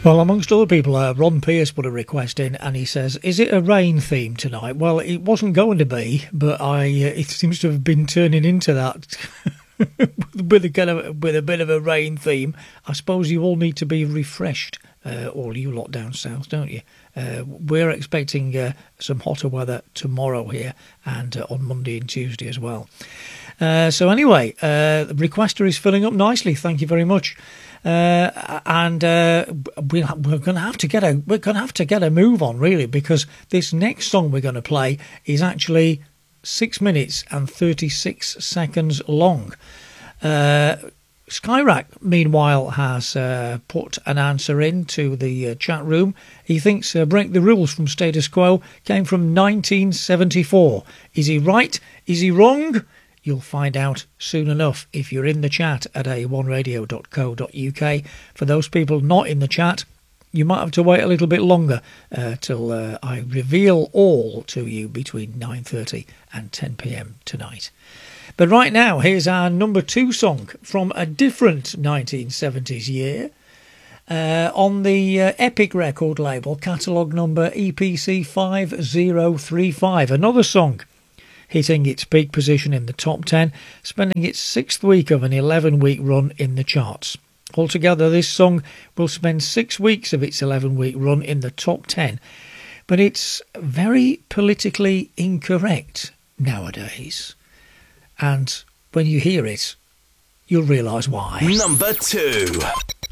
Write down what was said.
Well, amongst other people, Ron Pierce put a request in, and he says, "Is it a rain theme tonight?" Well, it wasn't going to be, but it seems to have been turning into that with a bit of a rain theme. I suppose you all need to be refreshed, all you lot down south, don't you? We're expecting some hotter weather tomorrow here, and on Monday and Tuesday as well. So anyway, the requester is filling up nicely. Thank you very much. And we're going to have to get a move on, really, because this next song we're going to play is actually 6 minutes and 36 seconds long. Skyrack, meanwhile, has put an answer into the chat room. He thinks Break the Rules from Status Quo came from 1974. Is he right? Is he wrong? You'll find out soon enough if you're in the chat at a1radio.co.uk. For those people not in the chat, you might have to wait a little bit longer till I reveal all to you between 9:30 and 10 p.m. tonight. But right now, here's our number 2 song from a different 1970s year on the Epic record label, catalogue number EPC 5035. Another song hitting its peak position in the top 10, spending its 6th week of an 11-week run in the charts. Altogether, this song will spend 6 weeks of its 11-week run in the top 10, but it's very politically incorrect nowadays. And when you hear it, you'll realise why. Number 2.